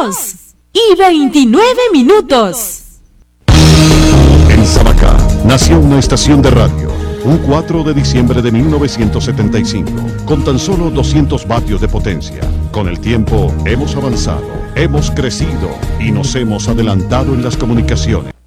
2:29. En Sabacá nació una estación de radio, un 4 de diciembre de 1975, con tan solo 200 vatios de potencia. Con el tiempo hemos avanzado, hemos crecido y nos hemos adelantado en las comunicaciones.